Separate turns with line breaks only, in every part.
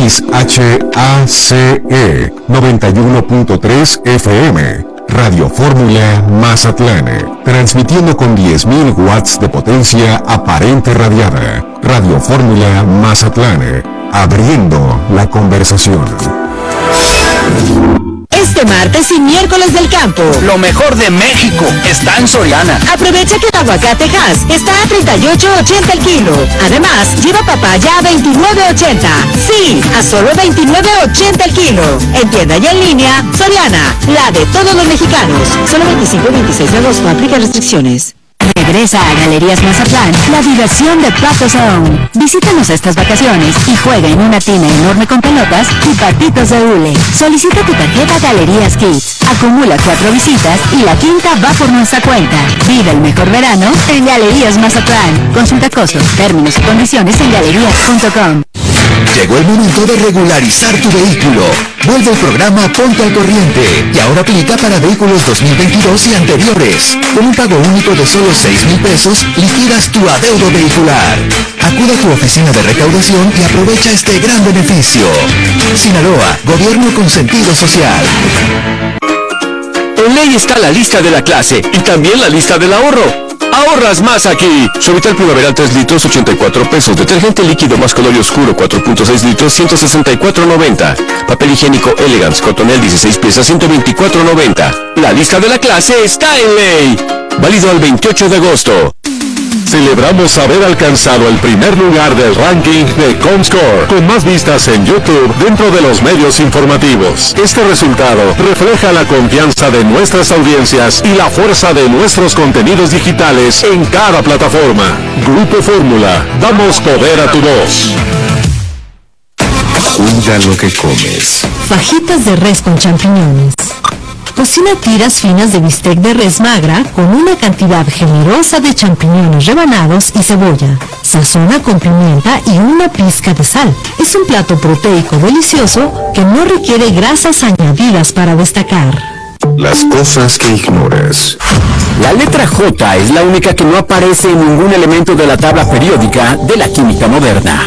XHACE 91.3 FM. Radio Fórmula Mazatlán, transmitiendo con 10.000 watts de potencia aparente radiada. Radio Fórmula Mazatlán, abriendo la conversación.
Este martes y miércoles del campo,
lo mejor de México está en Soriana.
Aprovecha que el aguacate Hass está a $38.80 el kilo. Además, lleva papaya a $29.80. Sí, a solo $29.80 el kilo. En tienda y en línea, Soriana, la de todos los mexicanos. Solo 25 y 26 de agosto, aplica restricciones. Regresa a Galerías Mazatlán la diversión de Pato Sound. Visítanos estas vacaciones y juega en una tina enorme con pelotas y patitos de hule. Solicita tu tarjeta Galerías Kids. Acumula 4 visitas y la quinta va por nuestra cuenta. Vive el mejor verano en Galerías Mazatlán. Consulta costos, términos y condiciones en galerías.com.
Llegó el momento de regularizar tu vehículo. Vuelve el programa Ponte al Corriente y ahora aplica para vehículos 2022 y anteriores. Con un pago único de solo 6,000 pesos, liquidas tu adeudo vehicular. Acude a tu oficina de recaudación y aprovecha este gran beneficio. Sinaloa, gobierno con sentido social.
En ley está la lista de la clase y también la lista del ahorro. ¡Ahorras más aquí! Suavitel Primaveral 3 litros, 84 pesos. Detergente líquido más color oscuro, 4.6 litros, 164.90. Papel higiénico Elegance Cotonel 16 piezas, 124.90. La lista de la clase está en ley. Válido al 28 de agosto.
Celebramos haber alcanzado el primer lugar del ranking de Comscore, con más vistas en YouTube dentro de los medios informativos. Este resultado refleja la confianza de nuestras audiencias y la fuerza de nuestros contenidos digitales en cada plataforma. Grupo Fórmula, damos poder a tu voz.
Cuida lo que comes.
Fajitas de res con champiñones. Cocina tiras finas de bistec de res magra con una cantidad generosa de champiñones rebanados y cebolla. Sazona con pimienta y una pizca de sal. Es un plato proteico delicioso que no requiere grasas añadidas para destacar.
Las cosas que ignoras.
La letra J es la única que no aparece en ningún elemento de la tabla periódica de la química moderna.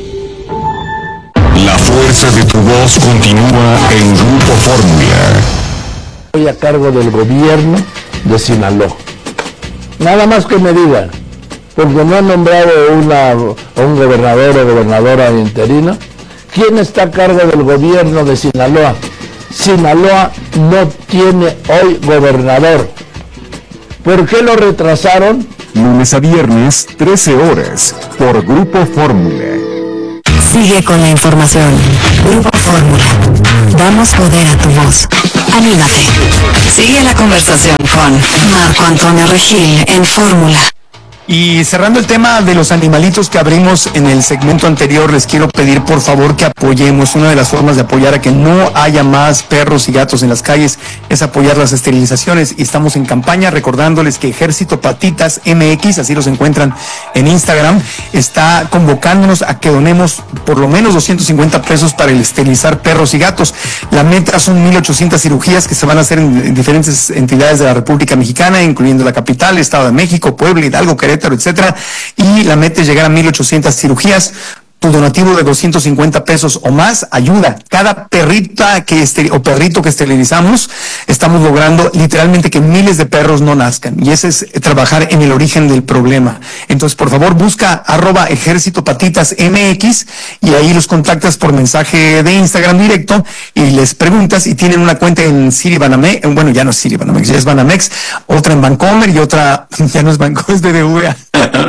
La fuerza de tu voz continúa en Grupo Fórmula.
Estoy a cargo del gobierno de Sinaloa. Nada más que me digan, porque no han nombrado a un gobernador o gobernadora interina. ¿Quién está a cargo del gobierno de Sinaloa? Sinaloa no tiene hoy gobernador. ¿Por qué lo retrasaron?
Lunes a viernes, 13 horas, por Grupo Fórmula.
Sigue con la información. Grupo Fórmula. Damos poder a tu voz. Anímate. Sigue la conversación con Marco Antonio Regil en Fórmula.
Y cerrando el tema de los animalitos que abrimos en el segmento anterior, les quiero pedir por favor que apoyemos. Una de las formas de apoyar a que no haya más perros y gatos en las calles es apoyar las esterilizaciones, y estamos en campaña recordándoles que Ejército Patitas MX, así los encuentran en Instagram, está convocándonos a que donemos por lo menos 250 pesos para el esterilizar perros y gatos. La meta son 1,800 cirugías que se van a hacer en diferentes entidades de la República Mexicana, incluyendo la capital, Estado de México, Puebla, Hidalgo, Querétaro, etcétera, y la meta es llegar a 1,800 cirugías. Tu donativo de 250 pesos o más ayuda. Cada perrita o perrito que esterilizamos, estamos logrando literalmente que miles de perros no nazcan, y ese es trabajar en el origen del problema. Entonces, por favor, busca @Ejército Patitas MX y ahí los contactas por mensaje de Instagram directo y les preguntas, y tienen una cuenta en Citibanamex, bueno, ya no es Citibanamex, ya es Banamex, otra en Bancomer y otra, ya no es Bancomer, es BBVA.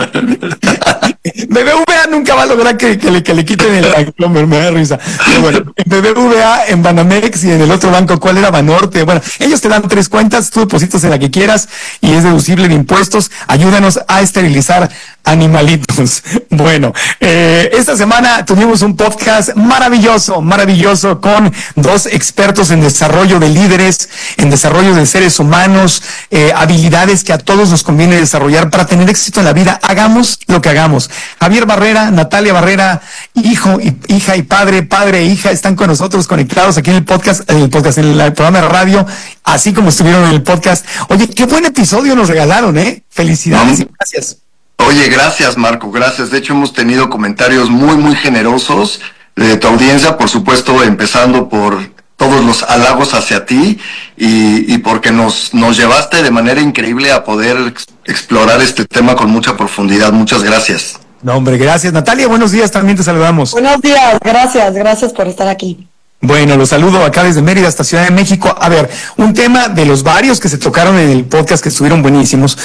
BBVA nunca va a lograr que le quiten el Bancomer, me da risa. Pero bueno, en BBVA, en Banamex y en el otro banco, ¿cuál era? Banorte. Bueno, ellos te dan 3 cuentas, tú depositas en la que quieras y es deducible de impuestos. Ayúdanos a esterilizar animalitos. Bueno, esta semana tuvimos un podcast maravilloso con 2 expertos en desarrollo de líderes, en desarrollo de seres humanos, habilidades que a todos nos conviene desarrollar para tener éxito en la vida. Hagamos lo que hagamos. Javier Barrera, Natalia Barrera, hija y padre e hija, están con nosotros conectados aquí en el podcast, en el programa de radio, así como estuvieron en el podcast. Oye, qué buen episodio nos regalaron, felicidades y gracias.
Oye, gracias Marco, gracias. De hecho hemos tenido comentarios muy generosos de tu audiencia, por supuesto, empezando por todos los halagos hacia ti y porque nos llevaste de manera increíble a poder explorar este tema con mucha profundidad. Muchas gracias.
No, hombre, gracias. Natalia, buenos días, también te saludamos.
Buenos días, gracias por estar aquí.
Bueno, los saludo acá desde Mérida hasta Ciudad de México. A ver, un tema de los varios que se tocaron en el podcast que estuvieron buenísimos,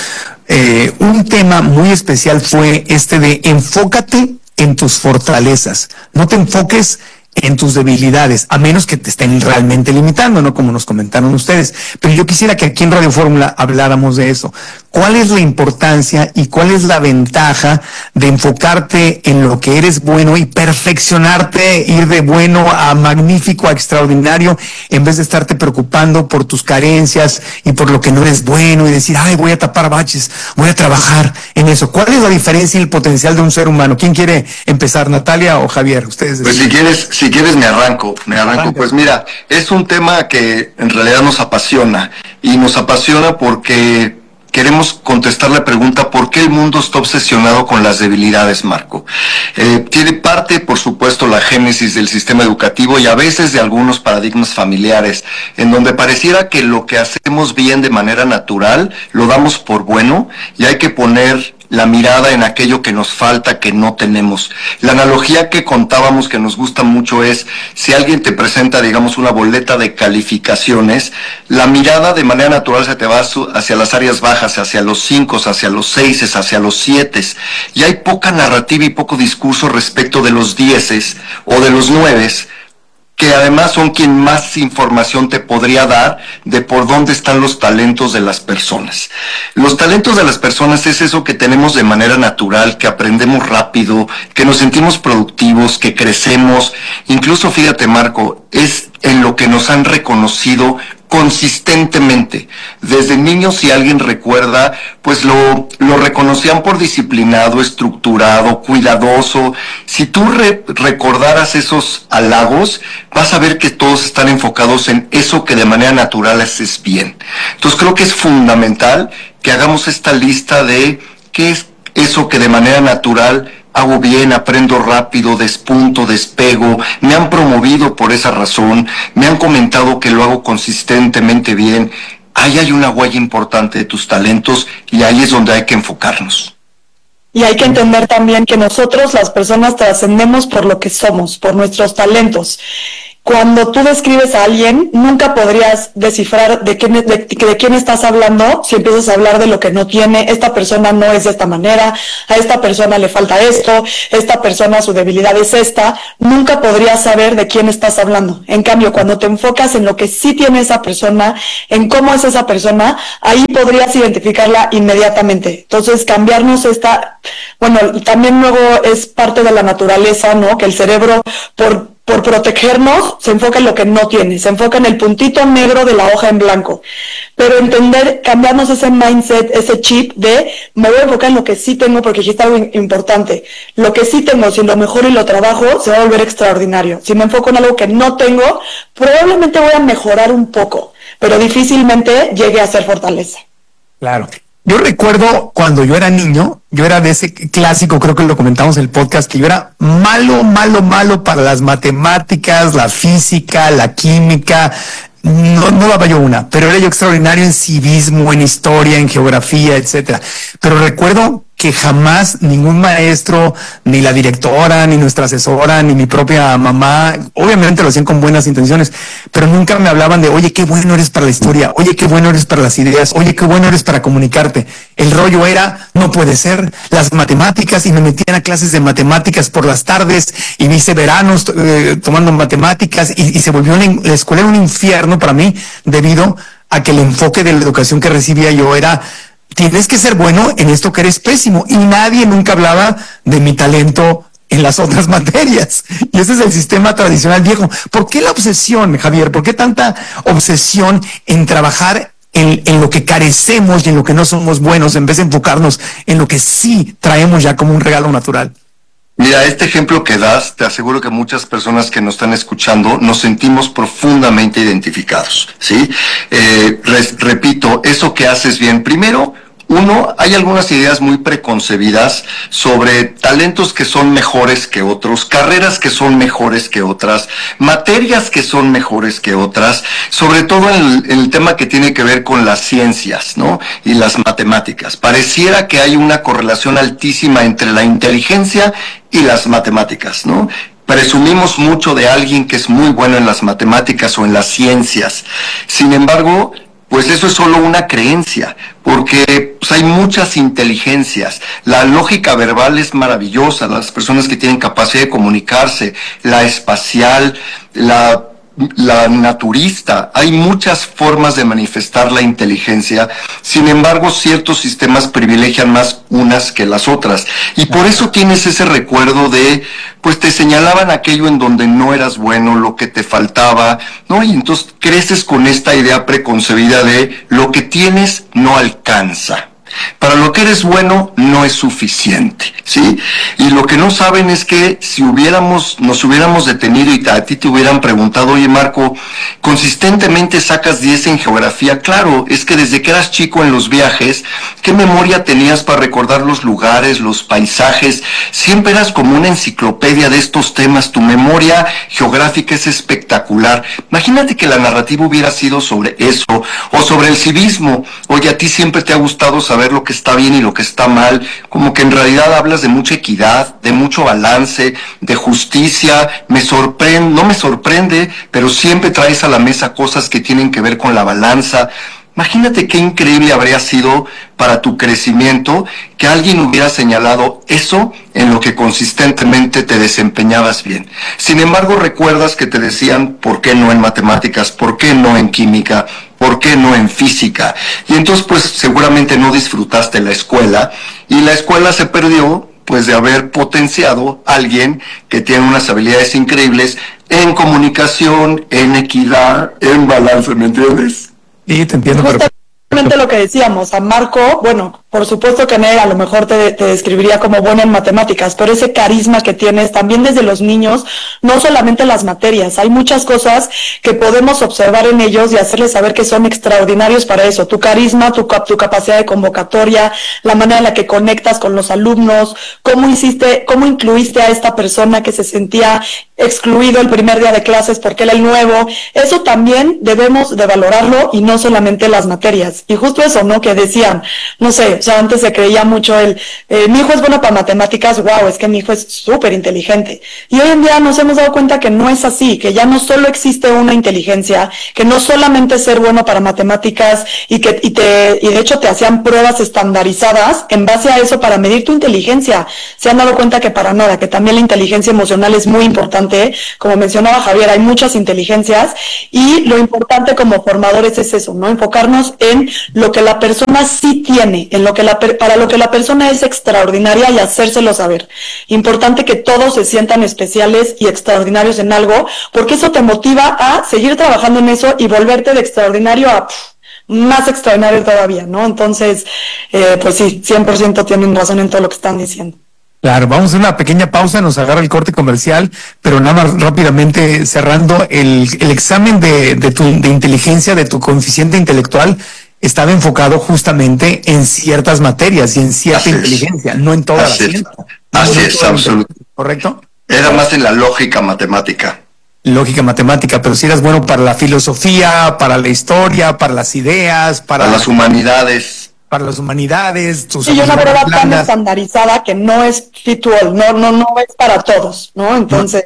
un tema muy especial fue este de enfócate en tus fortalezas, no te enfoques en tus debilidades, a menos que te estén realmente limitando, ¿no? Como nos comentaron ustedes. Pero yo quisiera que aquí en Radio Fórmula habláramos de eso. ¿Cuál es la importancia y cuál es la ventaja de enfocarte en lo que eres bueno y perfeccionarte, ir de bueno a magnífico, a extraordinario, en vez de estarte preocupando por tus carencias y por lo que no eres bueno y decir, ay, voy a tapar baches, voy a trabajar en eso? ¿Cuál es la diferencia y el potencial de un ser humano? ¿Quién quiere empezar, Natalia o Javier? Ustedes
deciden. Pues si quieres me arranco. Pues mira, es un tema que en realidad nos apasiona y nos apasiona porque queremos contestar la pregunta ¿por qué el mundo está obsesionado con las debilidades, Marco? Tiene parte, por supuesto, la génesis del sistema educativo y a veces de algunos paradigmas familiares, en donde pareciera que lo que hacemos bien de manera natural lo damos por bueno y hay que poner la mirada en aquello que nos falta, que no tenemos. La analogía que contábamos que nos gusta mucho es, si alguien te presenta, digamos, una boleta de calificaciones, la mirada de manera natural se te va hacia las áreas bajas, hacia los 5, hacia los 6, hacia los 7, y hay poca narrativa y poco discurso respecto de los 10 o de los 9, que además son quien más información te podría dar de por dónde están los talentos de las personas. Los talentos de las personas es eso que tenemos de manera natural, que aprendemos rápido, que nos sentimos productivos, que crecemos. Incluso, fíjate, Marco, es en lo que nos han reconocido consistentemente. Desde niños, si alguien recuerda, pues lo reconocían por disciplinado, estructurado, cuidadoso. Si tú recordaras esos halagos, vas a ver que todos están enfocados en eso que de manera natural haces bien. Entonces creo que es fundamental que hagamos esta lista de qué es eso que de manera natural hago bien, aprendo rápido, despunto, despego, me han promovido por esa razón, me han comentado que lo hago consistentemente bien. Ahí hay una huella importante de tus talentos y ahí es donde hay que enfocarnos.
Y hay que entender también que nosotros, las personas, trascendemos por lo que somos, por nuestros talentos. Cuando tú describes a alguien, nunca podrías descifrar de quién estás hablando si empiezas a hablar de lo que no tiene. Esta persona no es de esta manera, a esta persona le falta esto, esta persona su debilidad es esta. Nunca podrías saber de quién estás hablando. En cambio, cuando te enfocas en lo que sí tiene esa persona, en cómo es esa persona, ahí podrías identificarla inmediatamente. Entonces, cambiarnos también luego es parte de la naturaleza, ¿no? Que el cerebro, por protegernos, se enfoca en lo que no tiene, se enfoca en el puntito negro de la hoja en blanco. Pero cambiarnos ese mindset, ese chip de me voy a enfocar en lo que sí tengo, porque dijiste algo importante. Lo que sí tengo, si lo mejoro y lo trabajo, se va a volver extraordinario. Si me enfoco en algo que no tengo, probablemente voy a mejorar un poco, pero difícilmente llegue a ser fortaleza.
Claro. Yo recuerdo cuando yo era niño, yo era de ese clásico, creo que lo comentamos en el podcast, que yo era malo para las matemáticas, la física, la química. No daba yo una, pero era yo extraordinario en civismo, en historia, en geografía, etcétera. Pero recuerdo que jamás ningún maestro, ni la directora, ni nuestra asesora, ni mi propia mamá, obviamente lo hacían con buenas intenciones, pero nunca me hablaban de, oye, qué bueno eres para la historia, oye, qué bueno eres para las ideas, oye, qué bueno eres para comunicarte. El rollo era, no puede ser, las matemáticas, y me metían a clases de matemáticas por las tardes, y me hice veranos tomando matemáticas, y se volvió la escuela un infierno para mí, debido a que el enfoque de la educación que recibía yo era, tienes que ser bueno en esto que eres pésimo, y nadie nunca hablaba de mi talento en las otras materias. Y ese es el sistema tradicional viejo. ¿Por qué la obsesión, Javier? ¿Por qué tanta obsesión en trabajar en lo que carecemos y en lo que no somos buenos, en vez de enfocarnos en lo que sí traemos ya como un regalo natural?
Mira, este ejemplo que das, te aseguro que muchas personas que nos están escuchando nos sentimos profundamente identificados, ¿sí? Repito, eso que haces bien, primero, Uno, hay algunas ideas muy preconcebidas sobre talentos que son mejores que otros, carreras que son mejores que otras, materias que son mejores que otras, sobre todo en el tema que tiene que ver con las ciencias, ¿no? Y las matemáticas. Pareciera que hay una correlación altísima entre la inteligencia y las matemáticas, ¿no? Presumimos mucho de alguien que es muy bueno en las matemáticas o en las ciencias. Sin embargo, pues eso es solo una creencia, porque pues, hay muchas inteligencias. La lógica verbal es maravillosa, las personas que tienen capacidad de comunicarse, la espacial, la naturista, hay muchas formas de manifestar la inteligencia. Sin embargo, ciertos sistemas privilegian más unas que las otras, y por eso tienes ese recuerdo de, pues te señalaban aquello en donde no eras bueno, lo que te faltaba, ¿no? Y entonces creces con esta idea preconcebida de lo que tienes no alcanza. Para lo que eres bueno no es suficiente, ¿sí? Y lo que no saben es que si nos hubiéramos detenido y a ti te hubieran preguntado, oye Marco, consistentemente sacas 10 en geografía, claro, es que desde que eras chico en los viajes, ¿qué memoria tenías para recordar los lugares, los paisajes? Siempre eras como una enciclopedia de estos temas, tu memoria geográfica es espectacular. Imagínate que la narrativa hubiera sido sobre eso, o sobre el civismo. Oye, a ti siempre te ha gustado saber lo que está bien y lo que está mal, como que en realidad hablas de mucha equidad, de mucho balance, de justicia. No me sorprende, pero siempre traes a la mesa cosas que tienen que ver con la balanza. Imagínate qué increíble habría sido para tu crecimiento que alguien hubiera señalado eso en lo que consistentemente te desempeñabas bien. Sin embargo, recuerdas que te decían, ¿por qué no en matemáticas? ¿Por qué no en química? ¿Por qué no en física? Y entonces, pues, seguramente no disfrutaste la escuela, y la escuela se perdió, pues, de haber potenciado a alguien que tiene unas habilidades increíbles en comunicación, en equidad, en balance, ¿me entiendes?
Sí, te entiendo.
Justamente lo que decíamos, a Marco, bueno, por supuesto que Nel a lo mejor te describiría como bueno en matemáticas, pero ese carisma que tienes también desde los niños, no solamente las materias, hay muchas cosas que podemos observar en ellos y hacerles saber que son extraordinarios para eso. Tu carisma, tu capacidad de convocatoria, la manera en la que conectas con los alumnos, cómo incluiste a esta persona que se sentía excluido el primer día de clases porque era el nuevo. Eso también debemos de valorarlo, y no solamente las materias. Y justo eso, ¿no? Que decían, no sé, o sea, antes se creía mucho mi hijo es bueno para matemáticas, wow, es que mi hijo es súper inteligente. Y hoy en día nos hemos dado cuenta que no es así, que ya no solo existe una inteligencia, que no solamente ser bueno para matemáticas, y de hecho te hacían pruebas estandarizadas en base a eso para medir tu inteligencia. Se han dado cuenta que para nada, que también la inteligencia emocional es muy importante. Como mencionaba Javier, hay muchas inteligencias, y lo importante como formadores es eso, ¿no? Enfocarnos en lo que la persona sí tiene, en para lo que la persona es extraordinaria, y hacérselo saber. Importante que todos se sientan especiales y extraordinarios en algo, porque eso te motiva a seguir trabajando en eso y volverte de extraordinario a más extraordinario todavía, ¿no? Entonces, pues sí, 100% tienen razón en todo lo que están diciendo.
Claro, vamos a hacer una pequeña pausa, nos agarra el corte comercial, pero nada más rápidamente cerrando, el examen de inteligencia, de tu coeficiente intelectual, estaba enfocado justamente en ciertas materias y en cierta inteligencia, no en toda la ciencia.
Así es, absolutamente.
¿Correcto?
Era más en la lógica matemática.
Lógica matemática, pero si eras bueno para la filosofía, para la historia, para las ideas, para
las humanidades.
Para las humanidades.
Y una prueba tan estandarizada que no es fit to all, no es para todos, ¿no? Entonces...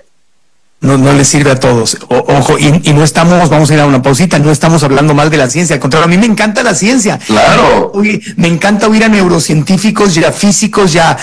No le sirve a todos. Ojo, y no estamos, vamos a ir a una pausita, no estamos hablando mal de la ciencia, al contrario, a mí me encanta la ciencia.
Claro.
Me encanta oír a neurocientíficos, ya físicos, ya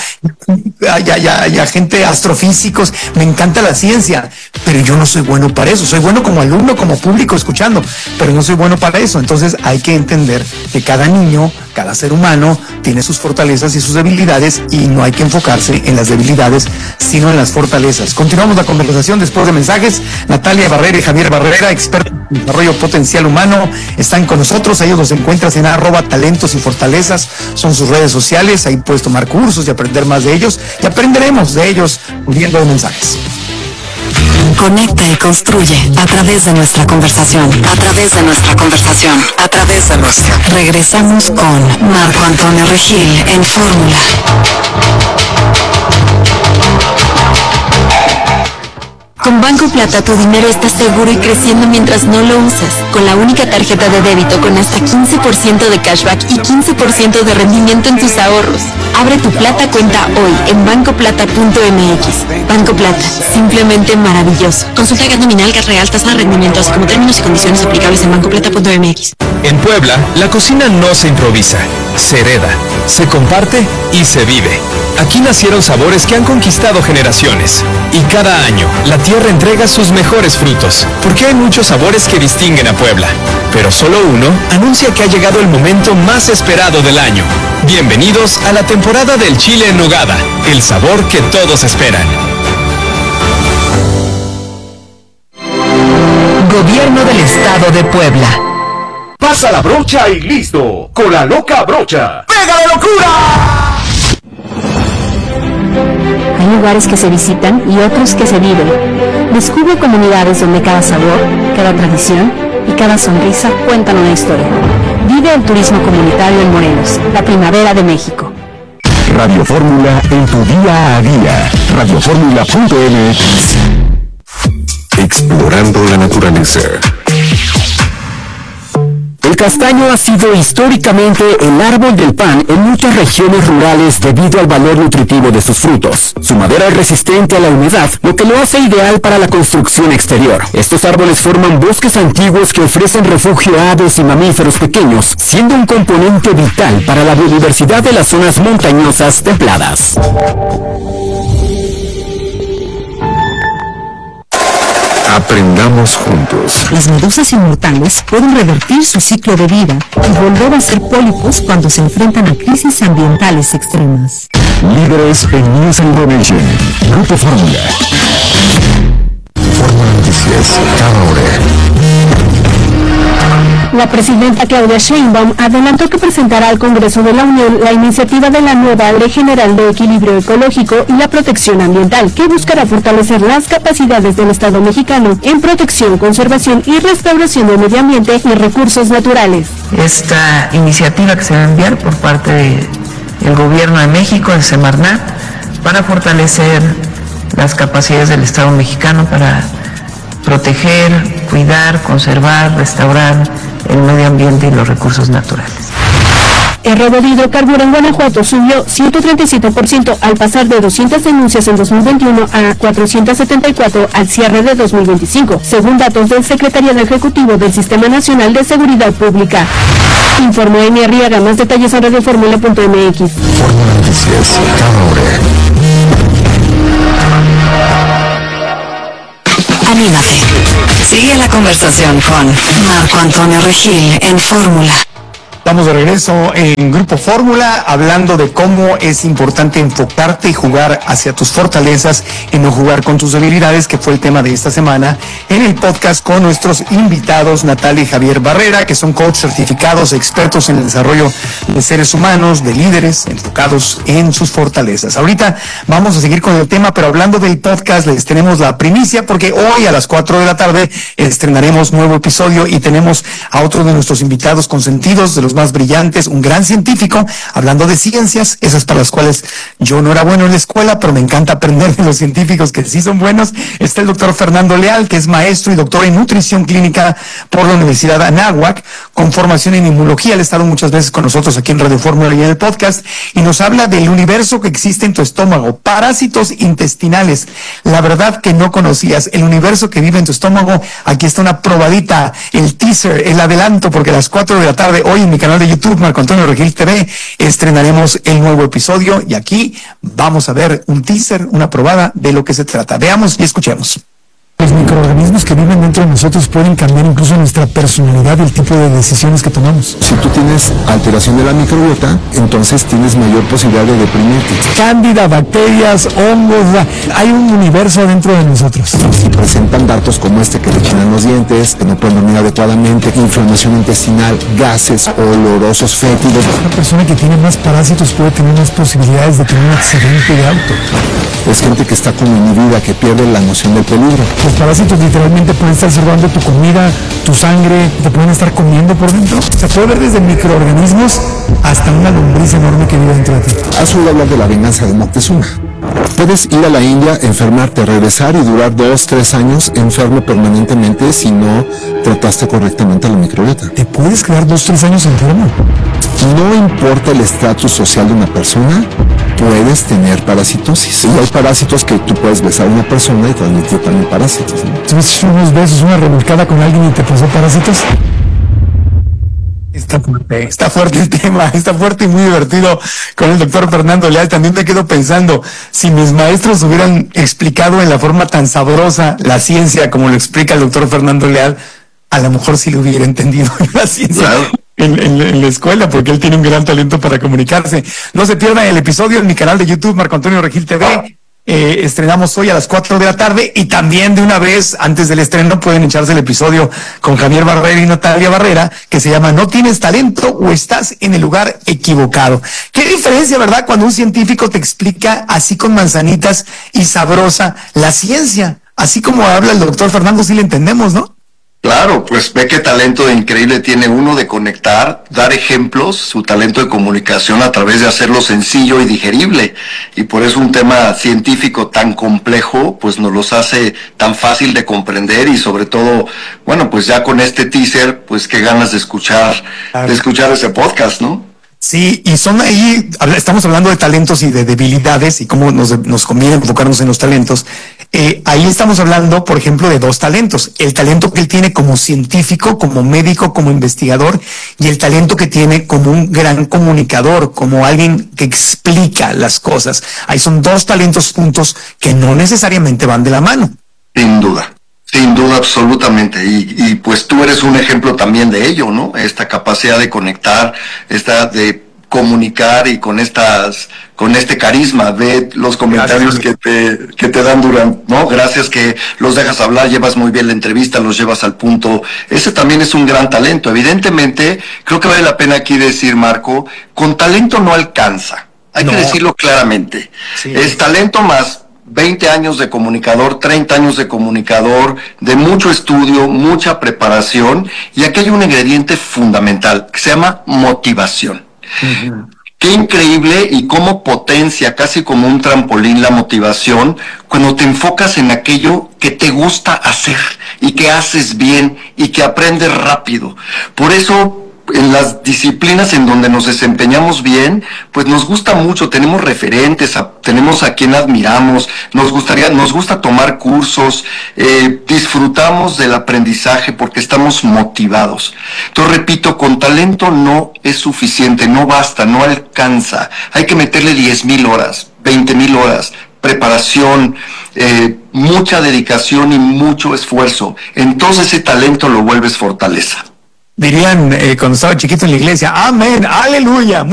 gente astrofísicos, me encanta la ciencia, pero yo no soy bueno para eso. Soy bueno como alumno, como público escuchando, pero no soy bueno para eso. Entonces hay que entender que cada niño, cada ser humano tiene sus fortalezas y sus debilidades, y no hay que enfocarse en las debilidades, sino en las fortalezas. Continuamos la conversación después de mensajes. Natalia Barrera y Javier Barrera, expertos en desarrollo potencial humano, están con nosotros. A ellos los encuentras en @talentos y fortalezas, son sus redes sociales. Ahí puedes tomar cursos y aprender más de ellos, y aprenderemos de ellos viendo los mensajes.
conecta y construye a través de nuestra conversación, a través de nuestra conversación, a través de nuestra. Regresamos con Marco Antonio Regil en Fórmula. Con Banco Plata tu dinero está seguro y creciendo mientras no lo usas. Con la única tarjeta de débito con hasta 15% de cashback y 15% de rendimiento en tus ahorros. Abre tu Plata cuenta hoy en bancoplata.mx. Banco Plata, simplemente maravilloso. Consulta gas nominal, gas real, tasa de rendimiento, así como términos y condiciones aplicables en bancoplata.mx.
En Puebla, la cocina no se improvisa, se hereda, se comparte y se vive. Aquí nacieron sabores que han conquistado generaciones. Y cada año, la tierra entrega sus mejores frutos, porque hay muchos sabores que distinguen a Puebla. Pero solo uno anuncia que ha llegado el momento más esperado del año. Bienvenidos a la temporada del chile en nogada, el sabor que todos esperan.
Gobierno del Estado de Puebla.
Pasa la brocha y listo, con la loca brocha. ¡Pega la locura!
Hay lugares que se visitan y otros que se viven. Descubre comunidades donde cada sabor, cada tradición y cada sonrisa cuentan una historia. Vive el turismo comunitario en Morelos, la primavera de México.
Radio Fórmula en tu día a día. Radioformula.mx. Explorando la naturaleza.
El castaño ha sido históricamente el árbol del pan en muchas regiones rurales debido al valor nutritivo de sus frutos. Su madera es resistente a la humedad, lo que lo hace ideal para la construcción exterior. Estos árboles forman bosques antiguos que ofrecen refugio a aves y mamíferos pequeños, siendo un componente vital para la biodiversidad de las zonas montañosas templadas.
Aprendamos juntos.
Las medusas inmortales pueden revertir su ciclo de vida y volver a ser pólipos cuando se enfrentan a crisis ambientales extremas.
Líderes en News and Information. Grupo Fórmula. Fórmula Noticias. Cada hora.
La presidenta Claudia Sheinbaum adelantó que presentará al Congreso de la Unión la iniciativa de la nueva Ley General de Equilibrio Ecológico y la Protección Ambiental, que buscará fortalecer las capacidades del Estado mexicano en protección, conservación y restauración del medio ambiente y recursos naturales.
Esta iniciativa que se va a enviar por parte del Gobierno de México, de Semarnat, para fortalecer las capacidades del Estado mexicano para proteger, cuidar, conservar, restaurar el medio ambiente y los recursos naturales.
El robo de hidrocarburo en Guanajuato subió 137% al pasar de 200 denuncias en 2021 a 474 al cierre de 2025, según datos del Secretariado Ejecutivo del Sistema Nacional de Seguridad Pública. Informó Emi Arriaga. Más detalles en radioformula.mx.
Fórmula Noticias. Cada hora.
Anímate. Sigue la conversación con Marco Antonio Regil en Fórmula.
Estamos de regreso en Grupo Fórmula, hablando de cómo es importante enfocarte y jugar hacia tus fortalezas y no jugar con tus debilidades, que fue el tema de esta semana en el podcast con nuestros invitados Natalia y Javier Barrera, que son coach certificados, expertos en el desarrollo de seres humanos, de líderes enfocados en sus fortalezas. Ahorita vamos a seguir con el tema, pero hablando del podcast les tenemos la primicia, porque hoy a las 4 de la tarde estrenaremos nuevo episodio y tenemos a otro de nuestros invitados consentidos, de los más brillantes, un gran científico, hablando de ciencias, esas para las cuales yo no era bueno en la escuela, pero me encanta aprender de los científicos que sí son buenos. Está el doctor Fernando Leal, que es maestro y doctor en nutrición clínica por la Universidad Anáhuac, con formación en inmunología. Él ha estado muchas veces con nosotros aquí en Radio Fórmula y en el podcast, y nos habla del universo que existe en tu estómago, parásitos intestinales, la verdad que no conocías, el universo que vive en tu estómago. Aquí está una probadita, el teaser, el adelanto, porque a las 4 de la tarde, hoy en mi canal de YouTube, Marco Antonio Regil TV, estrenaremos el nuevo episodio, y aquí vamos a ver un teaser, una probada de lo que se trata. Veamos y escuchemos.
Los microorganismos que viven dentro de nosotros pueden cambiar incluso nuestra personalidad y el tipo de decisiones que tomamos.
Si tú tienes alteración de la microbiota, entonces tienes mayor posibilidad de deprimirte.
Cándida, bacterias, hongos, hay un universo dentro de nosotros.
Si presentan datos como este, que rechinan los dientes, que no pueden dormir adecuadamente, inflamación intestinal, gases olorosos fétidos.
Una persona que tiene más parásitos puede tener más posibilidades de tener un accidente de auto.
Es gente que está como inhibida, que pierde la noción del peligro.
los parásitos literalmente pueden estar observando tu comida, tu sangre, te pueden estar comiendo por dentro. Se puede ver desde microorganismos hasta una lombriz enorme que vive dentro de ti.
Has oído hablar de la venganza de Moctezuma. Puedes ir a la India, enfermarte, regresar y durar 2-3 años enfermo permanentemente si no trataste correctamente a la microbiota.
¿Te puedes quedar 2-3 años enfermo?
No importa el estatus social de una persona, puedes tener parasitosis. Y hay parásitos que tú puedes besar a una persona y transmitir también parásitos, ¿no?
¿Tuviste unos besos, una revolcada con alguien y te pasó parásitos? Está fuerte el tema, está fuerte y muy divertido con el doctor Fernando Leal. También me quedo pensando, si mis maestros hubieran explicado en la forma tan sabrosa la ciencia como lo explica el doctor Fernando Leal, a lo mejor sí lo hubiera entendido la ciencia. Claro. En la escuela, porque él tiene un gran talento para comunicarse. No se pierdan el episodio en mi canal de YouTube, Marco Antonio Regil TV. Estrenamos hoy a las 4 de la tarde y también de una vez antes del estreno pueden echarse el episodio con Javier Barrera y Natalia Barrera que se llama ¿No tienes talento o estás en el lugar equivocado? Qué diferencia, ¿verdad? Cuando un científico te explica así con manzanitas y sabrosa la ciencia, así como habla el doctor Fernando, sí le entendemos, ¿no?
Claro, pues ve qué talento increíble tiene uno de conectar, dar ejemplos, su talento de comunicación a través de hacerlo sencillo y digerible. Y por eso un tema científico tan complejo, pues nos los hace tan fácil de comprender y sobre todo, bueno, pues ya con este teaser, pues qué ganas de escuchar ese podcast, ¿no?
Sí, y son ahí, estamos hablando de talentos y de debilidades y cómo nos conviene enfocarnos en los talentos. Ahí estamos hablando, por ejemplo, de dos talentos. El talento que él tiene como científico, como médico, como investigador, y el talento que tiene como un gran comunicador, como alguien que explica las cosas. Ahí son dos talentos juntos que no necesariamente van de la mano.
Sin duda, absolutamente. Y pues tú eres un ejemplo también de ello, ¿no? Esta capacidad de conectar, de comunicar y con este carisma, ve los comentarios que te dan durante, ¿no? Gracias que los dejas hablar, llevas muy bien la entrevista, los llevas al punto. Ese también es un gran talento. Evidentemente, creo que vale la pena aquí decir, Marco, con talento no alcanza. Hay que decirlo claramente. Sí. Es talento más 20 años de comunicador, 30 años de comunicador, de mucho estudio, mucha preparación, y aquí hay un ingrediente fundamental que se llama motivación. Uh-huh. Qué increíble y cómo potencia, casi como un trampolín, la motivación cuando te enfocas en aquello que te gusta hacer y que haces bien y que aprendes rápido. Por eso, en las disciplinas en donde nos desempeñamos bien, pues nos gusta mucho, tenemos referentes, tenemos a quien admiramos, nos gusta tomar cursos, disfrutamos del aprendizaje porque estamos motivados. Entonces repito, con talento no es suficiente, no basta, no alcanza, hay que meterle 10,000 horas, 20,000 horas, preparación, mucha dedicación y mucho esfuerzo. Entonces ese talento lo vuelves fortaleza.
Dirían cuando estaba chiquito en la iglesia, amén, aleluya.